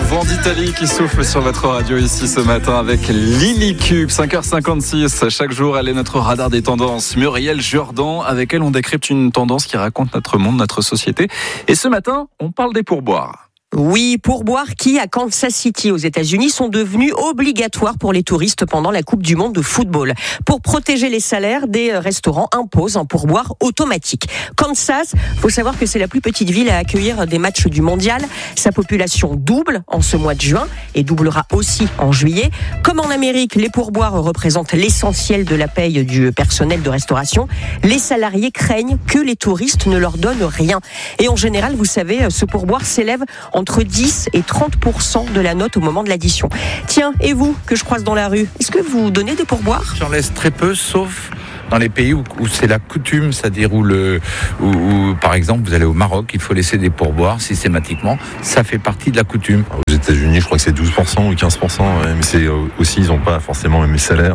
vent d'Italie qui souffle sur votre radio ici ce matin avec Lily Cube, 5h56. Chaque jour, elle est notre radar des tendances. Muriel Jourdan, avec elle, on décrypte une tendance qui raconte notre monde, notre société. Et ce matin, on parle des pourboires. Oui, pourboires qui, à Kansas City, aux États-Unis, sont devenus obligatoires pour les touristes pendant la Coupe du Monde de football. Pour protéger les salaires, des restaurants imposent un pourboire automatique. Kansas, faut savoir que c'est la plus petite ville à accueillir des matchs du mondial. Sa population double en ce mois de juin et doublera aussi en juillet. Comme en Amérique, les pourboires représentent l'essentiel de la paye du personnel de restauration. Les salariés craignent que les touristes ne leur donnent rien. Et en général, vous savez, ce pourboire s'élève entre 10 et 30% de la note au moment de l'addition. Tiens, et vous, que je croise dans la rue, est-ce que vous donnez des pourboires ? J'en laisse très peu, sauf dans les pays où c'est la coutume, c'est-à-dire où par exemple, vous allez au Maroc, il faut laisser des pourboires systématiquement. Ça fait partie de la coutume. Aux États-Unis, je crois que c'est 12% ou 15%, ouais, mais c'est aussi, ils n'ont pas forcément le même salaire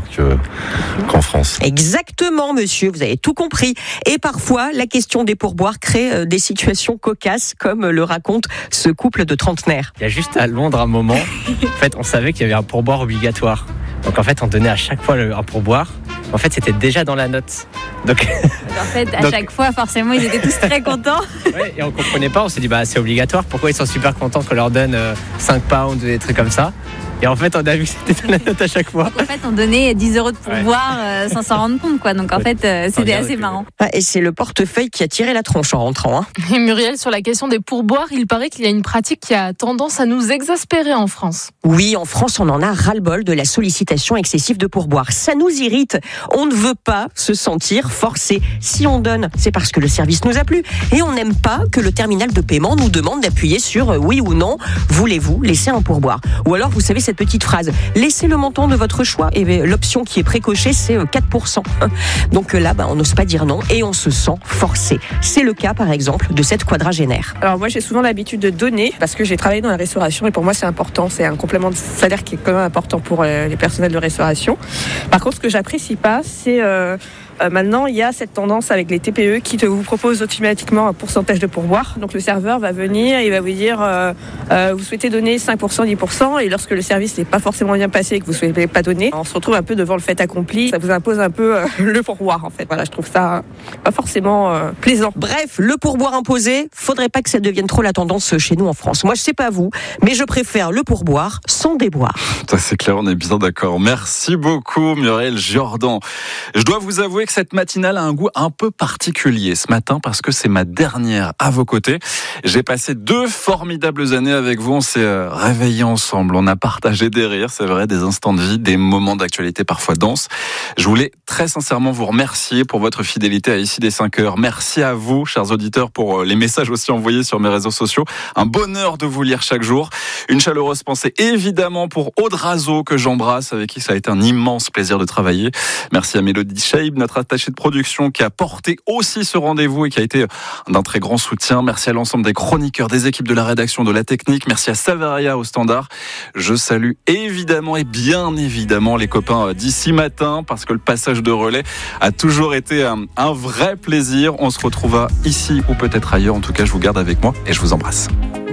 qu'en France. Exactement, monsieur, vous avez tout compris. Et parfois, la question des pourboires crée des situations cocasses, comme le raconte ce couple de trentenaires. Il y a juste à Londres un moment, en fait, on savait qu'il y avait un pourboire obligatoire. Donc en fait, on donnait à chaque fois un pourboire. En fait, c'était déjà dans la note. Donc en fait, chaque fois, forcément, ils étaient tous très contents. Ouais, et on comprenait pas, on s'est dit, c'est obligatoire. Pourquoi ils sont super contents qu'on leur donne 5 pounds ou des trucs comme ça ? Et en fait, on a vu que c'était dans la note à chaque fois. En fait, on donnait 10 € de pourboire sans s'en rendre compte, quoi. Donc en fait, c'était assez marrant. Et c'est le portefeuille qui a tiré la tronche en rentrant. Hein. Et Muriel, sur la question des pourboires, il paraît qu'il y a une pratique qui a tendance à nous exaspérer en France. Oui, en France, on en a ras-le-bol de la sollicitation excessive de pourboires. Ça nous irrite. On ne veut pas se sentir forcé. Si on donne, c'est parce que le service nous a plu. Et on n'aime pas que le terminal de paiement nous demande d'appuyer sur oui ou non. Voulez-vous laisser un pourboire ? Ou alors, vous savez, cette petite phrase, laissez le montant de votre choix. Et l'option qui est précochée, c'est 4%. Donc là, on n'ose pas dire non et on se sent forcé. C'est le cas, par exemple, de cette quadragénaire. Alors moi, j'ai souvent l'habitude de donner parce que j'ai travaillé dans la restauration et pour moi, c'est important. C'est un complément de salaire qui est quand même important pour les personnels de restauration. Par contre, ce que j'apprécie pas, c'est maintenant, il y a cette tendance avec les TPE qui vous proposent automatiquement un pourcentage de pourboire. Donc le serveur va venir et il va vous dire vous souhaitez donner 5%, 10%, et lorsque le service n'est pas forcément bien passé et que vous ne souhaitez pas donner, on se retrouve un peu devant le fait accompli. Ça vous impose un peu le pourboire en fait. Voilà, je trouve ça pas forcément plaisant. Bref, le pourboire imposé, faudrait pas que ça devienne trop la tendance chez nous en France. Moi, je sais pas vous, mais je préfère le pourboire sans déboire. Ça, c'est clair, on est bien d'accord. Merci beaucoup, Muriel Jourdan. Je dois vous avouer que cette matinale a un goût un peu particulier ce matin parce que c'est ma dernière à vos côtés. J'ai passé 2 formidables années avec vous. On s'est réveillés ensemble. On a partagé des rires, c'est vrai, des instants de vie, des moments d'actualité parfois denses. Je voulais très sincèrement vous remercier pour votre fidélité à Ici des 5 heures. Merci à vous, chers auditeurs, pour les messages aussi envoyés sur mes réseaux sociaux. Un bonheur de vous lire chaque jour. Une chaleureuse pensée évidemment pour Aude Razo que j'embrasse, avec qui ça a été un immense plaisir de travailler. Merci à Mélodie Scheib, notre attachée de production, qui a porté aussi ce rendez-vous et qui a été d'un très grand soutien. Merci à l'ensemble des chroniqueurs, des équipes de la rédaction, de la technique. Merci à Savaria au standard. Je salue évidemment et bien évidemment les copains d'ici matin parce que le passage de relais a toujours été un vrai plaisir. On se retrouvera ici ou peut-être ailleurs. En tout cas, je vous garde avec moi et je vous embrasse.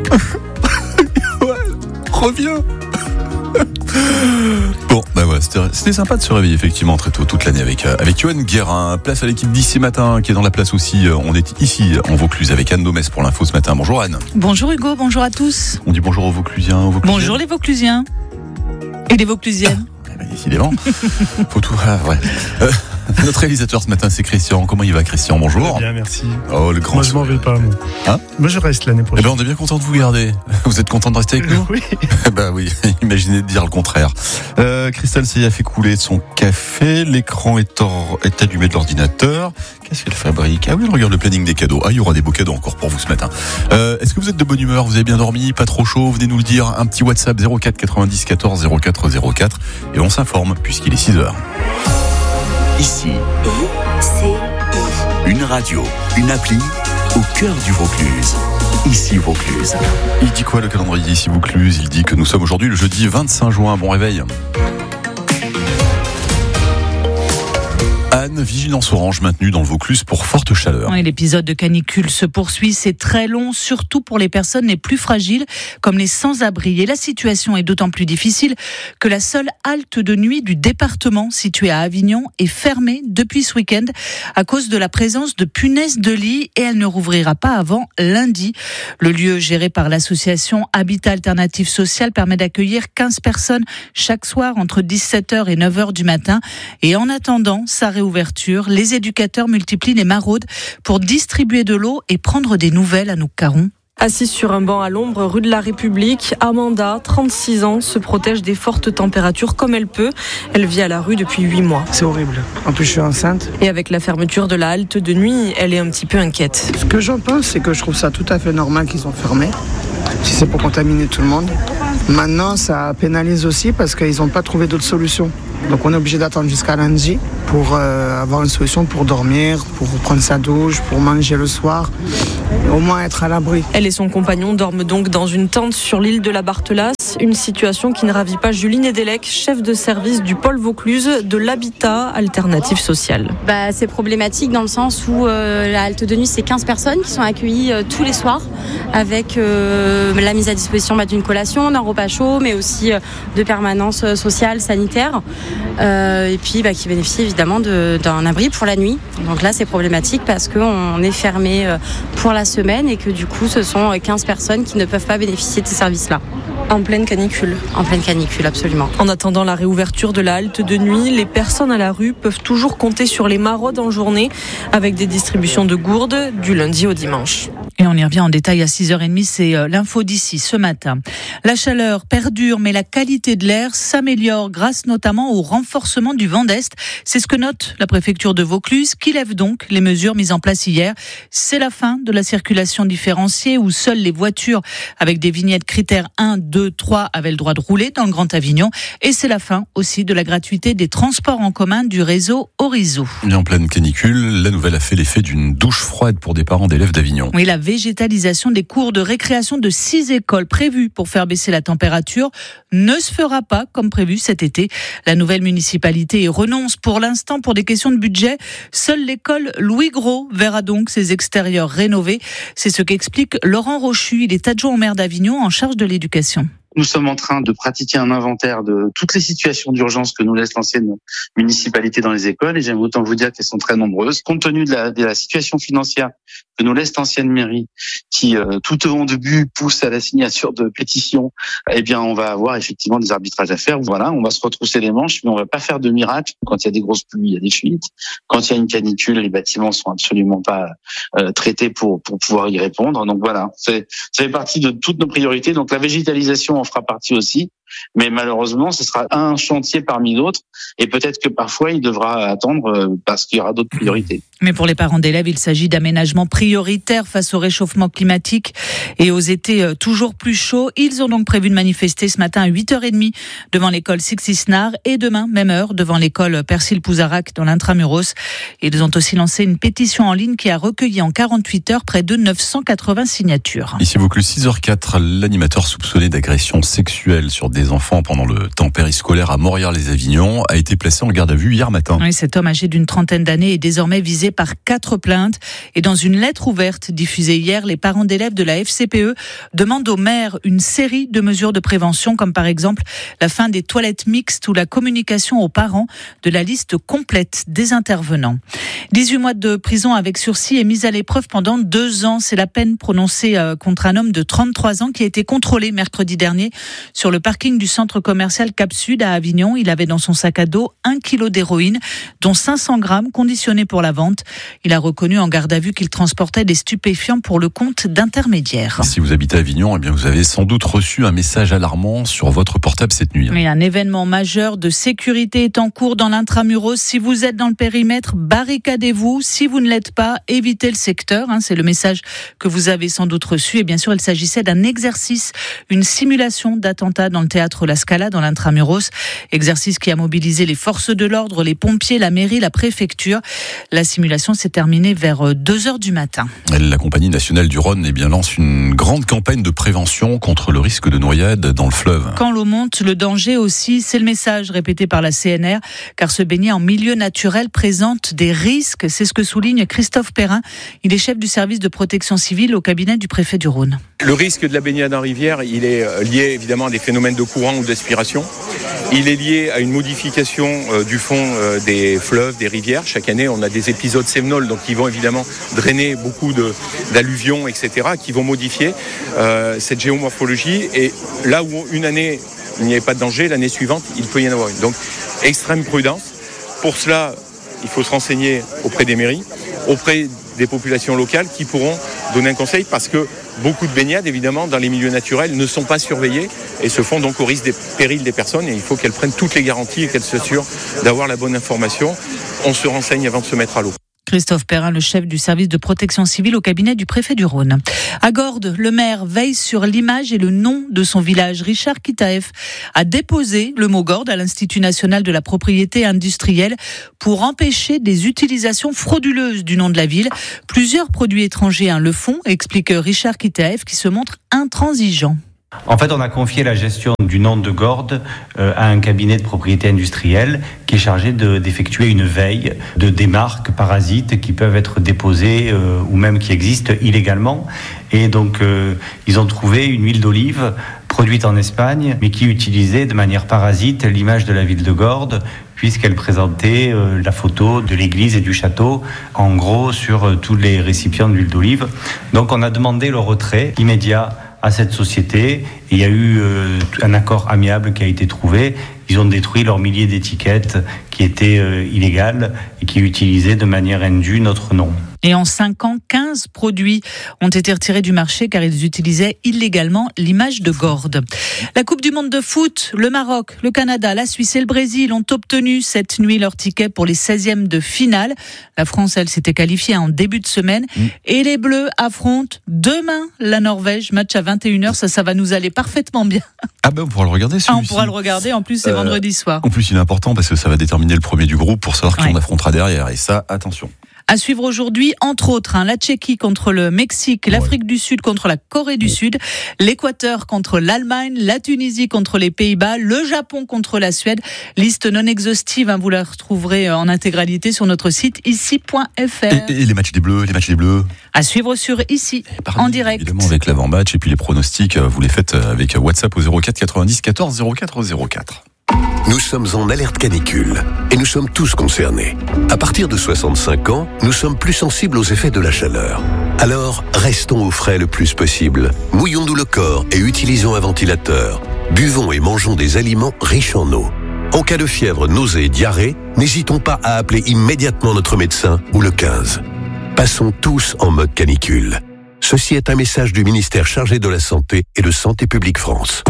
Ouais, reviens. Bon, voilà, c'était sympa de se réveiller effectivement très tôt toute l'année avec Johan Guérin. Place à l'équipe d'ici matin qui est dans la place aussi. On est ici en Vaucluse avec Anne Domès pour l'info ce matin. Bonjour Anne. Bonjour Hugo, bonjour à tous. On dit bonjour aux Vauclusiens, Bonjour les Vauclusiens et les Vauclusiennes. Décidément. Faut tout. Ouais. Notre réalisateur ce matin, c'est Christian. Comment il va, Christian? Bonjour. Bien, merci. Oh, le grand. Moi, je m'en vais pas, moi. Hein? Moi, je reste l'année prochaine. Eh ben, on est bien content de vous garder. Vous êtes content de rester avec nous? Oui. Ben oui, imaginez de dire le contraire. Christelle Sey a fait couler son café. L'écran est allumé de l'ordinateur. Qu'est-ce qu'elle fabrique? Ah oui, elle regarde le planning des cadeaux. Ah, il y aura des beaux cadeaux encore pour vous ce matin. Est-ce que vous êtes de bonne humeur? Vous avez bien dormi? Pas trop chaud? Venez nous le dire. Un petit WhatsApp 04 90 14 04 04 et on s'informe puisqu'il est 6h. Ici, une radio, une appli au cœur du Vaucluse. Ici Vaucluse. Il dit quoi le calendrier ici Vaucluse? Il dit que nous sommes aujourd'hui le jeudi 25 juin. Bon réveil. Anne, vigilance orange maintenue dans le Vaucluse pour forte chaleur. Oui, l'épisode de canicule se poursuit, c'est très long, surtout pour les personnes les plus fragiles, comme les sans-abri. Et la situation est d'autant plus difficile que la seule halte de nuit du département, située à Avignon, est fermée depuis ce week-end à cause de la présence de punaises de lit et elle ne rouvrira pas avant lundi. Le lieu géré par l'association Habitat Alternative Social permet d'accueillir 15 personnes chaque soir entre 17h et 9h du matin. Et en attendant sa réouverture, les éducateurs multiplient les maraudes pour distribuer de l'eau et prendre des nouvelles à Anouk Caron. Assise sur un banc à l'ombre rue de la République, Amanda, 36 ans, se protège des fortes températures comme elle peut. Elle vit à la rue depuis 8 mois. C'est horrible. En plus, je suis enceinte. Et avec la fermeture de la halte de nuit, elle est un petit peu inquiète. Ce que j'en pense, c'est que je trouve ça tout à fait normal qu'ils ont fermé, si c'est pour contaminer tout le monde. Maintenant, ça pénalise aussi parce qu'ils n'ont pas trouvé d'autres solutions. Donc on est obligé d'attendre jusqu'à lundi pour avoir une solution pour dormir, pour prendre sa douche, pour manger le soir, au moins être à l'abri. Elle et son compagnon dorment donc dans une tente sur l'île de la Barthelasse, une situation qui ne ravit pas Julie Nedelec, chef de service du pôle Vaucluse de l'Habitat Alternative Social. C'est problématique dans le sens où la halte de nuit, c'est 15 personnes qui sont accueillies tous les soirs avec la mise à disposition d'une collation, d'un repas chaud, mais aussi de permanence sociale, sanitaire. Et puis qui bénéficient évidemment d'un abri pour la nuit. Donc là c'est problématique parce qu'on est fermé pour la semaine et que du coup ce sont 15 personnes qui ne peuvent pas bénéficier de ces services-là. En pleine canicule. En pleine canicule, absolument. En attendant la réouverture de la halte de nuit, les personnes à la rue peuvent toujours compter sur les maraudes en journée avec des distributions de gourdes du lundi au dimanche. Et on y revient en détail à 6h30, c'est l'info d'ici ce matin. La chaleur perdure, mais la qualité de l'air s'améliore grâce notamment au renforcement du vent d'Est. C'est ce que note la préfecture de Vaucluse, qui lève donc les mesures mises en place hier. C'est la fin de la circulation différenciée où seules les voitures avec des vignettes critères 1, 2, 3 avaient le droit de rouler dans le Grand Avignon. Et c'est la fin aussi de la gratuité des transports en commun du réseau Orizo. Et en pleine canicule, la nouvelle a fait l'effet d'une douche froide pour des parents d'élèves d'Avignon. Oui, la végétalisation des cours de récréation de 6 écoles prévues pour faire baisser la température ne se fera pas comme prévu cet été. La nouvelle municipalité y renonce pour l'instant pour des questions de budget. Seule l'école Louis Gros verra donc ses extérieurs rénovés. C'est ce qu'explique Laurent Rochu. Il est adjoint au maire d'Avignon en charge de l'éducation. Nous sommes en train de pratiquer un inventaire de toutes les situations d'urgence que nous laisse l'ancienne municipalité dans les écoles et j'aime autant vous dire qu'elles sont très nombreuses. Compte tenu de la situation financière que nous laisse l'ancienne mairie qui, tout au long de but, pousse à la signature de pétitions, on va avoir effectivement des arbitrages à faire. Voilà, on va se retrousser les manches, mais on va pas faire de miracle. Quand il y a des grosses pluies, il y a des fuites. Quand il y a une canicule, les bâtiments sont absolument pas traités pour pouvoir y répondre. Donc voilà, ça fait partie de toutes nos priorités. Donc la végétalisation en fera partie aussi, mais malheureusement, ce sera un chantier parmi d'autres et peut-être que parfois il devra attendre parce qu'il y aura d'autres priorités. Mais pour les parents d'élèves, il s'agit d'aménagements prioritaires face au réchauffement climatique et aux étés toujours plus chauds. Ils ont donc prévu de manifester ce matin à 8h30 devant l'école Six-Isnard et demain, même heure, devant l'école Persil-Pouzarac dans l'Intramuros. Ils ont aussi lancé une pétition en ligne qui a recueilli en 48 heures près de 980 signatures. Ici Vaucluse, 6h04, l'animateur soupçonné d'agression sexuelle sur des enfants pendant le temps périscolaire à Morières-les-Avignon a été placé en garde à vue hier matin. Oui, cet homme âgé d'une trentaine d'années est désormais visé par 4 plaintes. Et dans une lettre ouverte diffusée hier, les parents d'élèves de la FCPE demandent au maire une série de mesures de prévention, comme par exemple la fin des toilettes mixtes ou la communication aux parents de la liste complète des intervenants. 18 mois de prison avec sursis et mise à l'épreuve pendant 2 ans. C'est la peine prononcée contre un homme de 33 ans qui a été contrôlé mercredi dernier sur le parking du centre commercial Cap Sud à Avignon. Il avait dans son sac à dos 1 kilo d'héroïne, dont 500 grammes conditionnés pour la vente. Il a reconnu en garde à vue qu'il transportait des stupéfiants pour le compte d'intermédiaires. Si vous habitez à Avignon, vous avez sans doute reçu un message alarmant sur votre portable cette nuit. Et un événement majeur de sécurité est en cours dans l'Intramuros. Si vous êtes dans le périmètre, barricadez-vous. Si vous ne l'êtes pas, évitez le secteur. C'est le message que vous avez sans doute reçu. Et bien sûr, il s'agissait d'un exercice, une simulation d'attentat dans le théâtre La Scala dans l'Intramuros. Exercice qui a mobilisé les forces de l'ordre, les pompiers, la mairie, la préfecture. La simulation s'est terminée vers 2h du matin. La Compagnie nationale du Rhône lance une grande campagne de prévention contre le risque de noyade dans le fleuve. Quand l'eau monte, le danger aussi, c'est le message répété par la CNR, car se baigner en milieu naturel présente des risques. C'est ce que souligne Christophe Perrin. Il est chef du service de protection civile au cabinet du préfet du Rhône. Le risque de la baignade en rivière, il est lié évidemment à des phénomènes de courant ou d'aspiration. Il est lié à une modification du fond des fleuves, des rivières. Chaque année, on a des épisodes sévenols, donc qui vont évidemment drainer beaucoup d'alluvions, etc., qui vont modifier cette géomorphologie. Et là où une année, il n'y avait pas de danger, l'année suivante, il peut y en avoir une. Donc, extrême prudence. Pour cela, il faut se renseigner auprès des mairies, auprès des populations locales qui pourront donner un conseil, parce que beaucoup de baignades, évidemment, dans les milieux naturels ne sont pas surveillées et se font donc au risque des périls des personnes, et il faut qu'elles prennent toutes les garanties et qu'elles s'assurent d'avoir la bonne information. On se renseigne avant de se mettre à l'eau. Christophe Perrin, le chef du service de protection civile au cabinet du préfet du Rhône. À Gordes, le maire veille sur l'image et le nom de son village. Richard Kitaev a déposé le mot Gordes à l'Institut national de la propriété industrielle pour empêcher des utilisations frauduleuses du nom de la ville. Plusieurs produits étrangers le font, explique Richard Kitaev, qui se montre intransigeant. En fait, on a confié la gestion du nom de Gordes à un cabinet de propriété industrielle qui est chargé d'effectuer une veille de des marques parasites qui peuvent être déposées ou même qui existent illégalement. Et donc, ils ont trouvé une huile d'olive produite en Espagne, mais qui utilisait de manière parasite l'image de la ville de Gordes, puisqu'elle présentait la photo de l'église et du château, en gros, sur tous les récipients d'huile d'olive. Donc, on a demandé le retrait immédiat à cette société, et il y a eu un accord amiable qui a été trouvé. Ils ont détruit leurs milliers d'étiquettes qui étaient illégales et qui utilisaient de manière indue notre nom. Et en 5 ans, 15 produits ont été retirés du marché car ils utilisaient illégalement l'image de Gordes. La Coupe du Monde de foot, le Maroc, le Canada, la Suisse et le Brésil ont obtenu cette nuit leur ticket pour les 16e de finale. La France, elle, s'était qualifiée en début de semaine. Et les Bleus affrontent demain la Norvège. Match à 21h, ça va nous aller parfaitement bien. Ah ben on pourra le regarder celui-ci. On pourra le regarder, en plus c'est vendredi soir. En plus il est important parce que ça va déterminer le premier du groupe pour savoir qui on affrontera derrière. Et ça, attention. À suivre aujourd'hui, entre autres, la Tchéquie contre le Mexique, l'Afrique du Sud contre la Corée du Sud, l'Équateur contre l'Allemagne, la Tunisie contre les Pays-Bas, le Japon contre la Suède. Liste non exhaustive, vous la retrouverez en intégralité sur notre site ici.fr. Et les matchs des Bleus, à suivre sur Ici, en direct. Évidemment avec l'avant-match et puis les pronostics, vous les faites avec WhatsApp au 04 90 14 04 04. Nous sommes en alerte canicule et nous sommes tous concernés. À partir de 65 ans, nous sommes plus sensibles aux effets de la chaleur. Alors, restons au frais le plus possible. Mouillons-nous le corps et utilisons un ventilateur. Buvons et mangeons des aliments riches en eau. En cas de fièvre, nausée et diarrhée, n'hésitons pas à appeler immédiatement notre médecin ou le 15. Passons tous en mode canicule. Ceci est un message du ministère chargé de la Santé et de Santé publique France.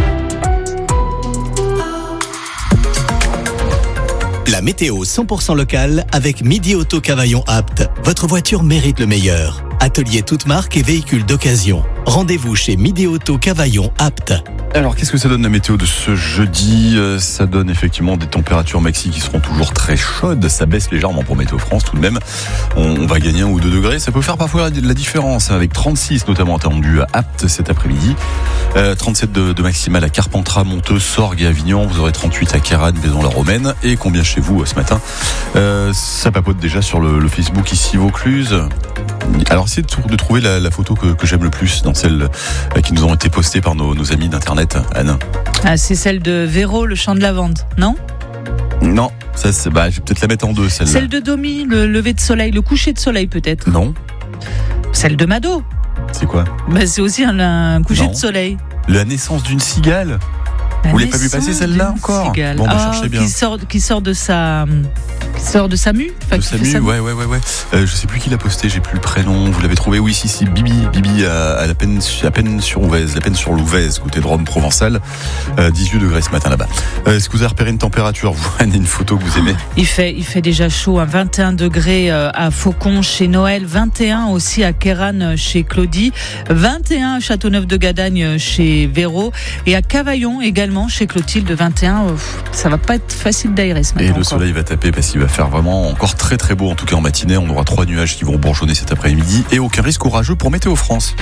La météo 100% locale avec Midi Auto Cavaillon Apt. Votre voiture mérite le meilleur. Atelier toute marque et véhicules d'occasion. Rendez-vous chez Midi Auto Cavaillon Apt. Alors, qu'est-ce que ça donne la météo de ce jeudi ? Ça donne effectivement des températures maxi qui seront toujours très chaudes. Ça baisse légèrement pour Météo France tout de même. On va gagner 1 ou 2 degrés. Ça peut faire parfois la différence avec 36 notamment attendu à Apt cet après-midi. 37 de maximale à Carpentras, Monteux, Sorgues et Avignon. Vous aurez 38 à Queyranne, Vaison-la-Romaine. Et combien chez vous ce matin ? Ça papote déjà sur le Facebook ici Vaucluse. Alors essayez de trouver la photo que j'aime le plus dans celles qui nous ont été postées par nos amis d'internet. Anne. Ah, c'est celle de Véro, le champ de lavande, non ? Non, ça je vais peut-être la mettre en deux celle-là. Celle de Domi, le lever de soleil, le coucher de soleil peut-être. Non. Celle de Mado. C'est quoi ? C'est aussi un coucher de soleil. La naissance d'une cigale. Vous l'avez pas vu passer celle-là encore ? Cigale. Bon, cherchez bien. Qui sort de sa sort de SAMU. De SAMU, ouais. Je sais plus qui l'a posté, j'ai plus le prénom. Vous l'avez trouvé? Oui, si. Bibi à la peine sur l'Ouvèze, côté de Rome provençal. 18 degrés ce matin là-bas. Est-ce que vous avez repéré une température? Vous prenez une photo que vous aimez? Il fait déjà chaud, 21 degrés à Faucon chez Noël, 21 aussi à Kéran chez Claudie, 21 à Châteauneuf-de-Gadagne chez Véro et à Cavaillon également chez Clotilde, 21. Ça va pas être facile d'aérer ce matin. Et le soleil va taper parce qu'il va faire vraiment encore très très beau, en tout cas en matinée. On aura 3 nuages qui vont bourgeonner cet après-midi et aucun risque orageux pour Météo France.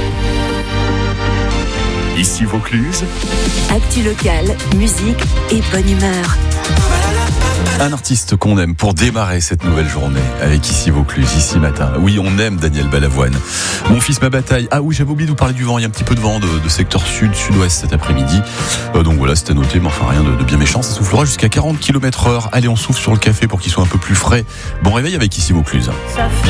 Ici Vaucluse. Actu locale, musique et bonne humeur. Un artiste qu'on aime pour démarrer cette nouvelle journée avec Ici Vaucluse, ici matin. Oui, on aime Daniel Balavoine. Mon fils, ma bataille. Ah oui, j'avais oublié de vous parler du vent. Il y a un petit peu de vent de secteur sud-ouest cet après-midi. Donc voilà, c'était à noter, mais enfin rien de bien méchant. Ça soufflera jusqu'à 40 km/h. Allez, on souffle sur le café pour qu'il soit un peu plus frais. Bon réveil avec Ici Vaucluse.